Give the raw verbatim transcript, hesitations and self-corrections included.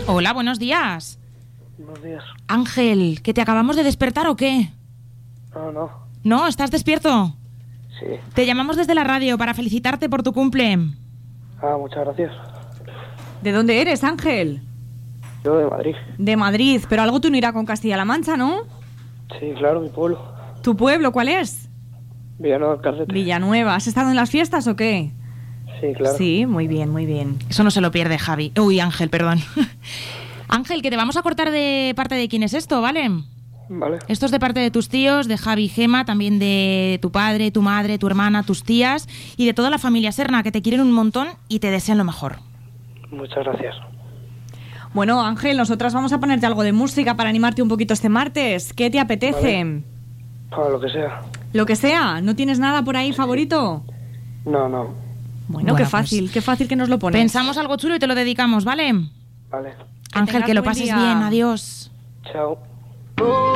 Hola, buenos días. Buenos días. Ángel, ¿que te acabamos de despertar o qué? No, no. ¿No? ¿Estás despierto? Sí. Te llamamos desde la radio para felicitarte por tu cumple. Ah, muchas gracias. ¿De dónde eres, Ángel? Yo de Madrid. De Madrid, pero algo te unirá con Castilla-La Mancha, ¿no? Sí, claro, mi pueblo. ¿Tu pueblo cuál es? Villanueva del Carcete. Villanueva. ¿Has estado en las fiestas o qué? Sí, claro. Sí, muy bien, muy bien. Eso no se lo pierde, Javi. Uy, Ángel, perdón. Ángel, que te vamos a cortar de parte de quién es esto, ¿vale? Vale. Esto es de parte de tus tíos, de Javi y Gema, también de tu padre, tu madre, tu hermana, tus tías y de toda la familia Serna, que te quieren un montón y te desean lo mejor. Muchas gracias. Bueno, Ángel, nosotras vamos a ponerte algo de música para animarte un poquito este martes. ¿Qué te apetece? Vale. Para lo que sea. Lo que sea. ¿No tienes nada por ahí favorito? No, no. Bueno, Bueno, qué pues, fácil, qué fácil que nos lo pones. Pensamos algo chulo y te lo dedicamos, ¿vale? Vale. Ángel, tengas que lo buen pases día. bien, adiós. Chao.